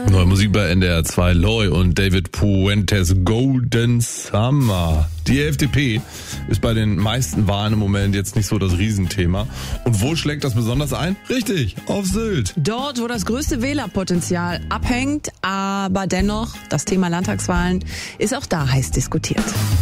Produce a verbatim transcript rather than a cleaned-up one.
Neue Musik bei N D R zwei, Loy und David Puentes, Golden Summer. Die F D P ist bei den meisten Wahlen im Moment jetzt nicht so das Riesenthema. Und wo schlägt das besonders ein? Richtig, auf Sylt. Dort, wo das größte Wählerpotenzial abhängt, aber dennoch, das Thema Landtagswahlen ist auch da heiß diskutiert.